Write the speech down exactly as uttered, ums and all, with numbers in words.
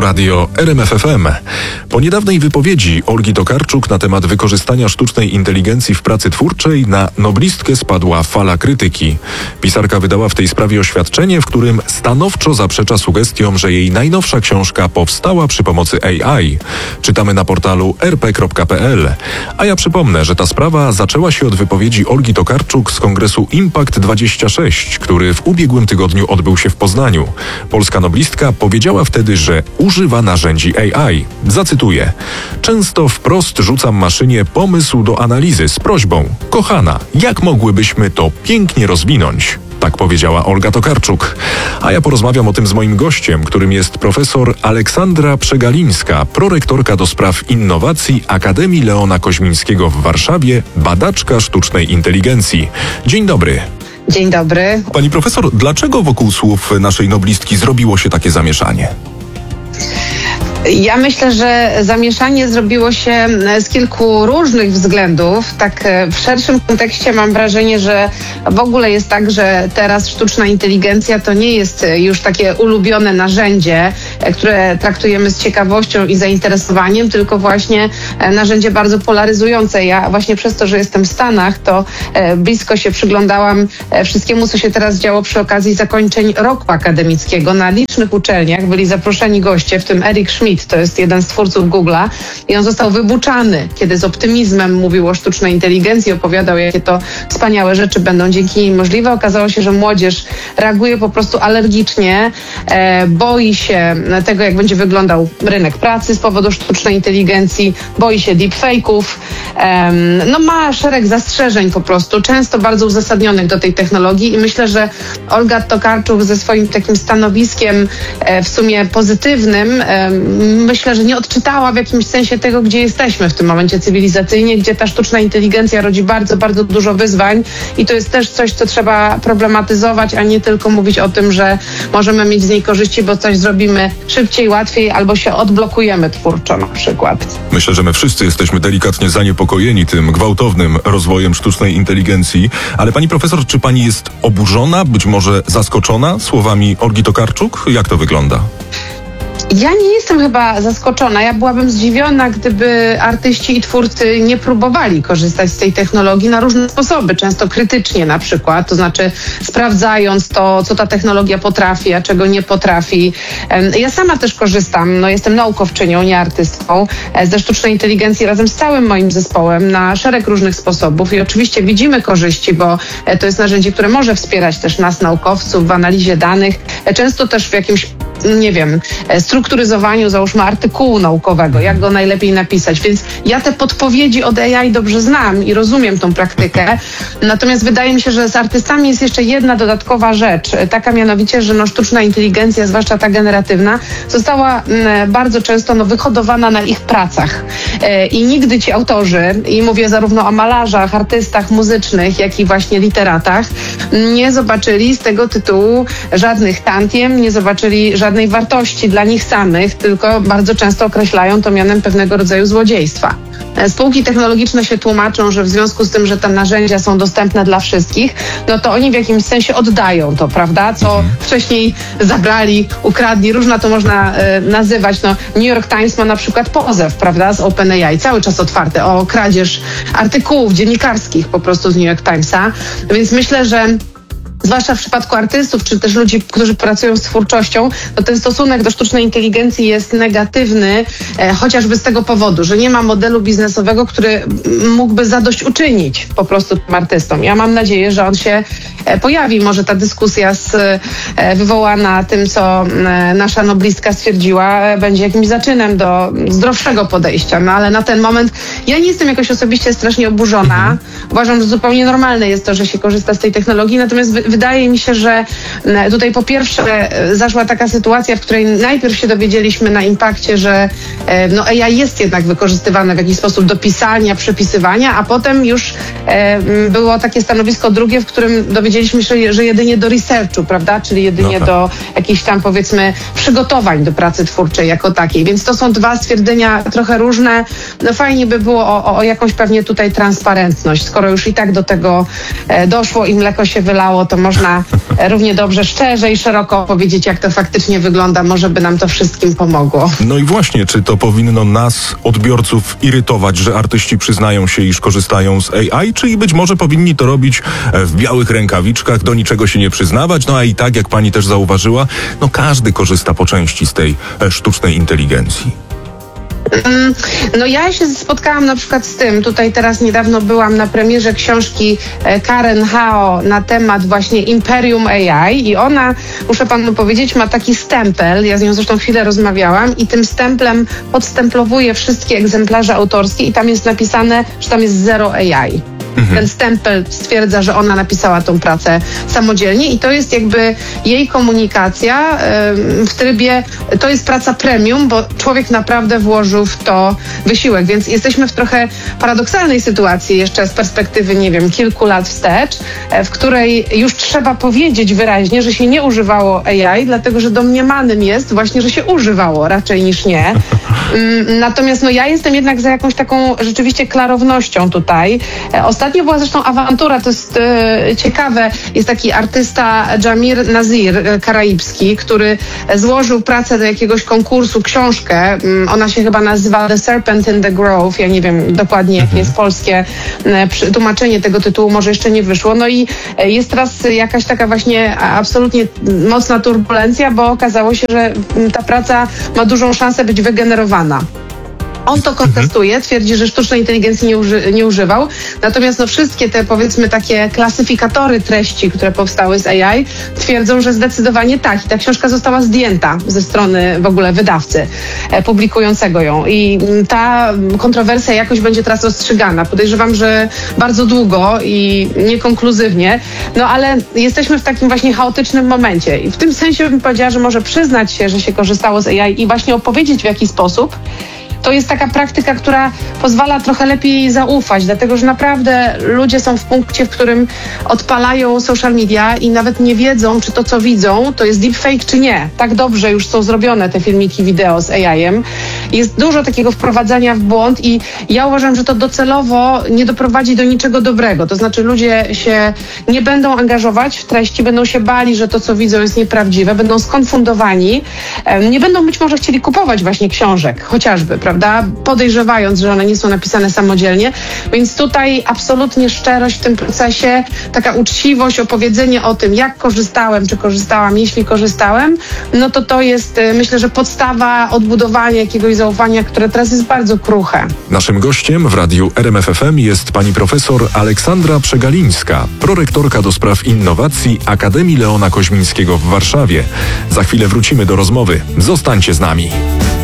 Tu radio R M F F M. Po niedawnej wypowiedzi Olgi Tokarczuk na temat wykorzystania sztucznej inteligencji w pracy twórczej na noblistkę spadła fala krytyki. Pisarka wydała w tej sprawie oświadczenie, w którym stanowczo zaprzecza sugestiom, że jej najnowsza książka powstała przy pomocy A I. Czytamy na portalu r p kropka p l. A ja przypomnę, że ta sprawa zaczęła się od wypowiedzi Olgi Tokarczuk z kongresu Impact dwadzieścia sześć, który w ubiegłym tygodniu odbył się w Poznaniu. Polska noblistka powiedziała wtedy, że używa narzędzi A I. Zacytuję. Często wprost rzucam maszynie pomysł do analizy z prośbą: kochana, jak mogłybyśmy to pięknie rozwinąć? Tak powiedziała Olga Tokarczuk. A ja porozmawiam o tym z moim gościem, którym jest profesor Aleksandra Przegalińska, prorektorka do spraw innowacji Akademii Leona Koźmińskiego w Warszawie, badaczka sztucznej inteligencji. Dzień dobry. Dzień dobry. Pani profesor, dlaczego wokół słów naszej noblistki zrobiło się takie zamieszanie? Ja myślę, że zamieszanie zrobiło się z kilku różnych względów. Tak w szerszym kontekście mam wrażenie, że w ogóle jest tak, że teraz sztuczna inteligencja to nie jest już takie ulubione narzędzie, które traktujemy z ciekawością i zainteresowaniem, tylko właśnie narzędzie bardzo polaryzujące. Ja właśnie przez to, że jestem w Stanach, to blisko się przyglądałam wszystkiemu, co się teraz działo przy okazji zakończeń roku akademickiego. Na licznych uczelniach byli zaproszeni goście, w tym Eric Schmidt, to jest jeden z twórców Google'a, i on został wybuczany, kiedy z optymizmem mówił o sztucznej inteligencji, opowiadał, jakie to wspaniałe rzeczy będą dzięki niej możliwe. Okazało się, że młodzież reaguje po prostu alergicznie, e, boi się tego, jak będzie wyglądał rynek pracy z powodu sztucznej inteligencji, boi się deepfake'ów, e, no ma szereg zastrzeżeń po prostu, często bardzo uzasadnionych do tej technologii, i myślę, że Olga Tokarczuk ze swoim takim stanowiskiem e, w sumie pozytywnym, e, myślę, że nie odczytała w jakimś sensie tego, gdzie jesteśmy w tym momencie cywilizacyjnie, gdzie ta sztuczna inteligencja rodzi bardzo, bardzo dużo wyzwań, i to jest też coś, co trzeba problematyzować, a nie tylko mówić o tym, że możemy mieć z niej korzyści, bo coś zrobimy szybciej, łatwiej, albo się odblokujemy twórczo na przykład. Myślę, że my wszyscy jesteśmy delikatnie zaniepokojeni tym gwałtownym rozwojem sztucznej inteligencji, ale pani profesor, czy pani jest oburzona, być może zaskoczona słowami Olgi Tokarczuk? Jak to wygląda? Ja nie jestem chyba zaskoczona. Ja byłabym zdziwiona, gdyby artyści i twórcy nie próbowali korzystać z tej technologii na różne sposoby, często krytycznie na przykład, to znaczy sprawdzając to, co ta technologia potrafi, a czego nie potrafi. Ja sama też korzystam, no jestem naukowczynią, nie artystką, ze sztucznej inteligencji razem z całym moim zespołem na szereg różnych sposobów, i oczywiście widzimy korzyści, bo to jest narzędzie, które może wspierać też nas, naukowców, w analizie danych, często też w jakimś, nie wiem, strukturyzowaniu, załóżmy, artykułu naukowego, jak go najlepiej napisać. Więc ja te podpowiedzi od A I dobrze znam i rozumiem tą praktykę. Natomiast wydaje mi się, że z artystami jest jeszcze jedna dodatkowa rzecz, taka mianowicie, że no, sztuczna inteligencja, zwłaszcza ta generatywna, została m, bardzo często no, wyhodowana na ich pracach. E, I nigdy ci autorzy, i mówię zarówno o malarzach, artystach muzycznych, jak i właśnie literatach, nie zobaczyli z tego tytułu żadnych tantiem, nie zobaczyli żadnej wartości dla nich samych, tylko bardzo często określają to mianem pewnego rodzaju złodziejstwa. Spółki technologiczne się tłumaczą, że w związku z tym, że te narzędzia są dostępne dla wszystkich, no to oni w jakimś sensie oddają to, prawda? Co mhm. wcześniej zabrali, ukradli, różna to można e, nazywać. No, New York Times ma na przykład pozew, prawda, z OpenAI, cały czas otwarty, o kradzież artykułów dziennikarskich po prostu z New York Timesa. Więc myślę, że zwłaszcza w przypadku artystów, czy też ludzi, którzy pracują z twórczością, to ten stosunek do sztucznej inteligencji jest negatywny, e, chociażby z tego powodu, że nie ma modelu biznesowego, który mógłby zadośćuczynić po prostu tym artystom. Ja mam nadzieję, że on się e, pojawi. Może ta dyskusja z, e, wywołana tym, co e, nasza noblistka stwierdziła, e, będzie jakimś zaczynem do zdrowszego podejścia. No ale na ten moment ja nie jestem jakoś osobiście strasznie oburzona. Uważam, że zupełnie normalne jest to, że się korzysta z tej technologii, natomiast wy, wydaje mi się, że tutaj po pierwsze zaszła taka sytuacja, w której najpierw się dowiedzieliśmy na Impakcie, że no, A I jest jednak wykorzystywane w jakiś sposób do pisania, przepisywania, a potem już e, było takie stanowisko drugie, w którym dowiedzieliśmy się, że jedynie do researchu, prawda, czyli jedynie no tak. do jakichś tam, powiedzmy, przygotowań do pracy twórczej jako takiej. Więc to są dwa stwierdzenia trochę różne. No fajnie by było o, o jakąś pewnie tutaj transparentność. Skoro już i tak do tego e, doszło i mleko się wylało, to można równie dobrze szczerze i szeroko powiedzieć, jak to faktycznie wygląda. Może by nam to wszystkim pomogło. No i właśnie, czy to powinno nas, odbiorców, irytować, że artyści przyznają się, iż korzystają z A I, czy i być może powinni to robić w białych rękawiczkach, do niczego się nie przyznawać, no a i tak, jak pani też zauważyła, no każdy korzysta po części z tej e, sztucznej inteligencji. No ja się spotkałam na przykład z tym, tutaj teraz niedawno byłam na premierze książki Karen Hao na temat właśnie Imperium A I i ona, muszę panu powiedzieć, ma taki stempel, ja z nią zresztą chwilę rozmawiałam i tym stemplem podstemplowuje wszystkie egzemplarze autorskie i tam jest napisane, że tam jest zero A I. Mhm. Ten stempel stwierdza, że ona napisała tą pracę samodzielnie i to jest jakby jej komunikacja w trybie, to jest praca premium, bo człowiek naprawdę włożył w to wysiłek, więc jesteśmy w trochę paradoksalnej sytuacji jeszcze z perspektywy, nie wiem, kilku lat wstecz, w której już trzeba powiedzieć wyraźnie, że się nie używało A I, dlatego że domniemanym jest właśnie, że się używało raczej niż nie. Natomiast no ja jestem jednak za jakąś taką rzeczywiście klarownością tutaj. Ostatnio była zresztą awantura, to jest e, ciekawe, jest taki artysta Jamir Nazir, e, karaibski, który złożył pracę do jakiegoś konkursu, książkę, um, ona się chyba nazywa The Serpent in the Grove, ja nie wiem dokładnie jakie jest polskie e, przy, tłumaczenie tego tytułu, może jeszcze nie wyszło, no i e, jest teraz jakaś taka właśnie absolutnie mocna turbulencja, bo okazało się, że m, ta praca ma dużą szansę być wygenerowana. On to kontestuje, twierdzi, że sztucznej inteligencji nie, uży, nie używał. Natomiast no, wszystkie te, powiedzmy, takie klasyfikatory treści, które powstały z A I, twierdzą, że zdecydowanie tak. I ta książka została zdjęta ze strony w ogóle wydawcy e, publikującego ją. I ta kontrowersja jakoś będzie teraz rozstrzygana. Podejrzewam, że bardzo długo i niekonkluzywnie. No ale jesteśmy w takim właśnie chaotycznym momencie. I w tym sensie bym powiedziała, że może przyznać się, że się korzystało z A I i właśnie opowiedzieć, w jaki sposób. To jest taka praktyka, która pozwala trochę lepiej zaufać, dlatego że naprawdę ludzie są w punkcie, w którym odpalają social media i nawet nie wiedzą, czy to, co widzą, to jest deepfake, czy nie. Tak dobrze już są zrobione te filmiki wideo z A I-em. Jest dużo takiego wprowadzania w błąd i ja uważam, że to docelowo nie doprowadzi do niczego dobrego. To znaczy ludzie się nie będą angażować w treści, będą się bali, że to, co widzą, jest nieprawdziwe, będą skonfundowani, nie będą być może chcieli kupować właśnie książek, chociażby, prawda? Prawda? Podejrzewając, że one nie są napisane samodzielnie. Więc tutaj absolutnie szczerość w tym procesie, taka uczciwość, opowiedzenie o tym, jak korzystałem, czy korzystałam, jeśli korzystałem, no to to jest, myślę, że podstawa odbudowania jakiegoś zaufania, które teraz jest bardzo kruche. Naszym gościem w radiu R M F F M jest pani profesor Aleksandra Przegalińska, prorektorka do spraw innowacji Akademii Leona Koźmińskiego w Warszawie. Za chwilę wrócimy do rozmowy. Zostańcie z nami.